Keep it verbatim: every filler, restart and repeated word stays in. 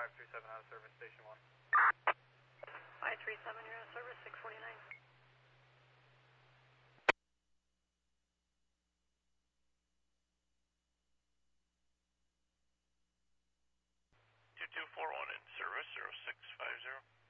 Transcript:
five three seven out of service, station one. five three seven, you're out of service, six forty-nine. two two four one in service, zero six five zero.